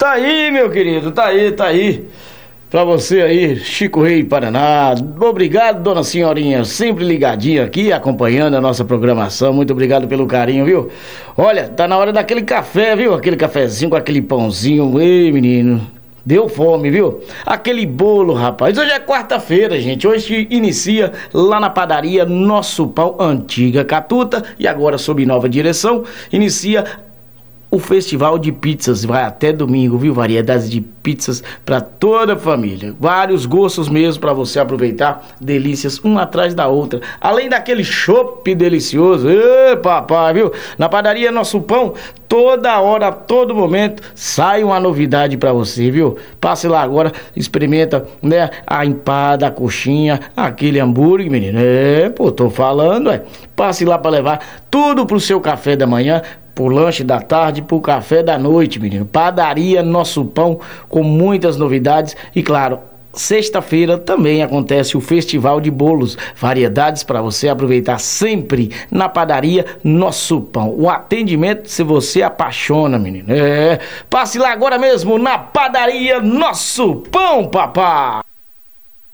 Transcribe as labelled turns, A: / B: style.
A: Tá aí, meu querido, tá aí, tá aí. Pra você aí, Chico Rei Paraná. Obrigado, dona senhorinha, sempre ligadinha aqui, acompanhando a nossa programação. Muito obrigado pelo carinho, viu? Olha, tá na hora daquele café, viu? Aquele cafezinho com aquele pãozinho. Ei, menino, deu fome, viu? Aquele bolo, rapaz. Hoje é quarta-feira, gente. Hoje inicia lá na padaria Nosso Pão, antiga Catuta, e agora sob nova direção, inicia o festival de pizzas. Vai até domingo, viu? Variedades de pizzas para toda a família. Vários gostos mesmo para você aproveitar. Delícias uma atrás da outra. Além daquele chopp delicioso. Ê, papai, viu? Na padaria Nosso Pão, toda hora, a todo momento, sai uma novidade para você, viu? Passe lá agora, experimenta, né? A empada, a coxinha, aquele hambúrguer, menino. É, pô, tô falando, é. Passe lá para levar tudo pro seu café da manhã, pro lanche da tarde, pro café da noite, menino. Padaria Nosso Pão, com muitas novidades e, claro, sexta-feira também acontece o Festival de Bolos, variedades para você aproveitar sempre na padaria Nosso Pão. O atendimento, se você apaixona, menino. É, passe lá agora mesmo na padaria Nosso Pão, papá.